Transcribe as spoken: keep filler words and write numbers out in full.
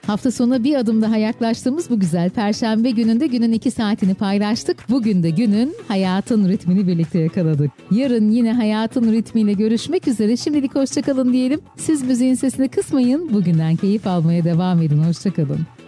Hafta sonu bir adım daha yaklaştığımız bu güzel Perşembe gününde günün iki saatini paylaştık. Bugün de günün hayatın ritmini birlikte yakaladık. Yarın yine hayatın ritmiyle görüşmek üzere. Şimdilik hoşçakalın diyelim. Siz müziğin sesini kısmayın. Bugünden keyif almaya devam edin. Hoşçakalın.